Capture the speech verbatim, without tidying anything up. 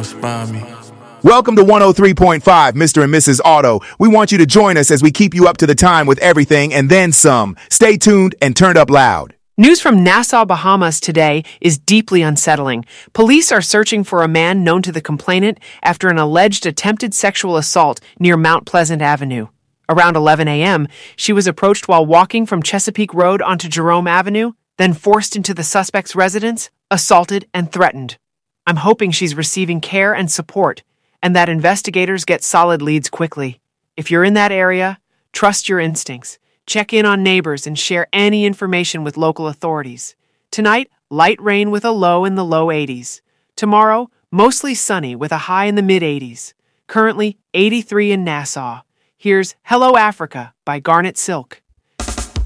inspire me. Welcome to one oh three point five, Mister and Missus Auto. We want you to join us as we keep you up to the time with everything and then some. Stay tuned and turned up loud. News from Nassau, Bahamas today is deeply unsettling. Police are searching for a man known to the complainant after an alleged attempted sexual assault near Mount Pleasant Avenue. Around eleven a.m., she was approached while walking from Chesapeake Road onto Jerome Avenue, then forced into the suspect's residence, assaulted, and threatened. I'm hoping she's receiving care and support, and that investigators get solid leads quickly. If you're in that area, trust your instincts. Check in on neighbors and share any information with local authorities. Tonight, light rain with a low in the low eighties. Tomorrow, mostly sunny with a high in the mid-eighties. Currently, eighty-three in Nassau. Here's Hello Africa by Garnet Silk.